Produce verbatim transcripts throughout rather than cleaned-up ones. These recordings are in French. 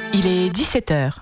Il est dix-sept heures.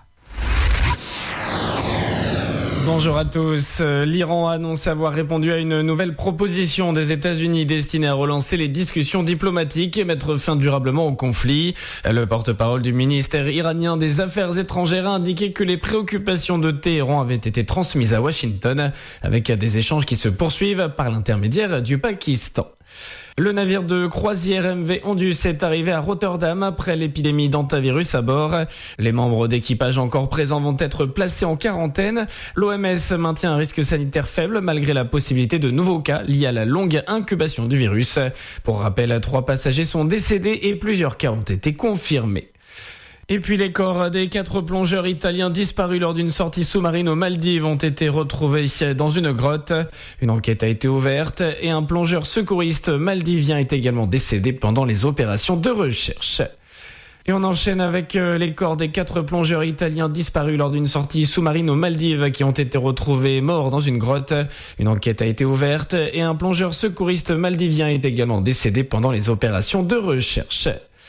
Bonjour à tous. L'Iran a annoncé avoir répondu à une nouvelle proposition des États-Unis destinée à relancer les discussions diplomatiques et mettre fin durablement au conflit. Le porte-parole du ministère iranien des Affaires étrangères a indiqué que les préoccupations de Téhéran avaient été transmises à Washington, avec des échanges qui se poursuivent par l'intermédiaire du Pakistan. Le navire de croisière M V Ondus est arrivé à Rotterdam après l'épidémie d'hantavirus à bord. Les membres d'équipage encore présents vont être placés en quarantaine. L'O M S maintient un risque sanitaire faible malgré la possibilité de nouveaux cas liés à la longue incubation du virus. Pour rappel, trois passagers sont décédés et plusieurs cas ont été confirmés. Et puis les corps des quatre plongeurs italiens disparus lors d'une sortie sous-marine aux Maldives ont été retrouvés dans une grotte. Une enquête a été ouverte et un plongeur secouriste maldivien est également décédé pendant les opérations de recherche. Et on enchaîne avec les corps des quatre plongeurs italiens disparus lors d'une sortie sous-marine aux Maldives qui ont été retrouvés morts dans une grotte. Une enquête a été ouverte et un plongeur secouriste maldivien est également décédé pendant les opérations de recherche.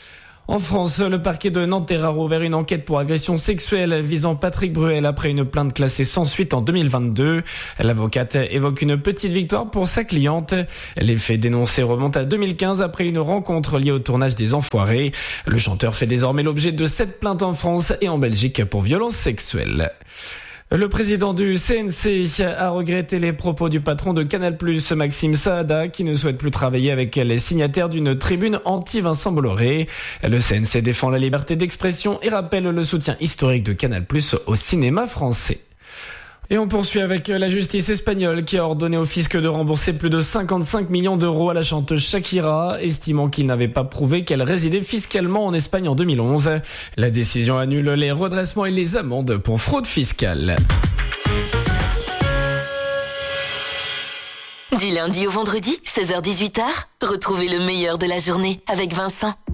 En France, le parquet de Nanterre a rouvert une enquête pour agression sexuelle visant Patrick Bruel après une plainte classée sans suite en deux mille vingt-deux. L'avocate évoque une petite victoire pour sa cliente. Les faits dénoncés remontent à deux mille quinze après une rencontre liée au tournage des Enfoirés. Le chanteur fait désormais l'objet de sept plaintes en France et en Belgique pour violences sexuelles. Le président du C N C a regretté les propos du patron de Canal plus, Maxime Saada, qui ne souhaite plus travailler avec les signataires d'une tribune anti-Vincent Bolloré. Le C N C défend la liberté d'expression et rappelle le soutien historique de Canal plus au cinéma français. Et on poursuit avec la justice espagnole qui a ordonné au fisc de rembourser plus de cinquante-cinq millions d'euros à la chanteuse Shakira, estimant qu'il n'avait pas prouvé qu'elle résidait fiscalement en Espagne en deux mille onze. La décision annule les redressements et les amendes pour fraude fiscale. Du lundi au vendredi, seize heures dix-huit heures, retrouvez le meilleur de la journée avec Vincent.